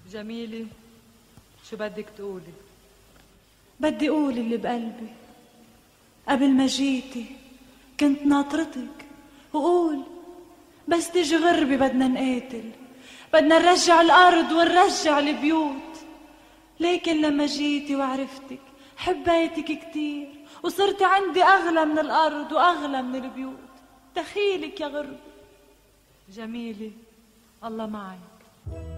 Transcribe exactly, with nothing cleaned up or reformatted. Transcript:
جميلة، شو بدك تقولي؟ بدي أقول اللي بقلبي. قبل ما جيتي كنت ناطرتك وقول بس تيجي غربة بدنا نقاتل، بدنا نرجع الأرض ونرجع البيوت. لكن لما جيتي وعرفتك حبيتك كتير وصرتي عندي أغلى من الأرض وأغلى من البيوت. دخيلك يا غربة. جميلة، الله معك.